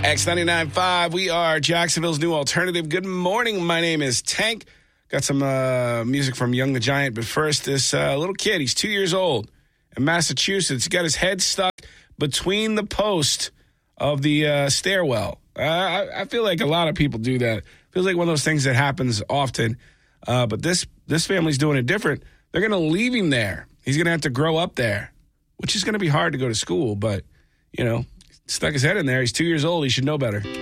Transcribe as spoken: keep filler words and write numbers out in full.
X ninety-nine point five, we are Jacksonville's new alternative. Good morning, my name is Tank. Got some uh, music from Young the Giant, but first, this uh, little kid, he's two years old in Massachusetts. He got his head stuck between the post of the uh, stairwell. Uh, I, I feel like a lot of people do that. Feels like one of those things that happens often, uh, but this, this family's doing it different. They're going to leave him there. He's going to have to grow up there, which is going to be hard to go to school, but, you know, stuck his head in there. He's two years old. He should know better.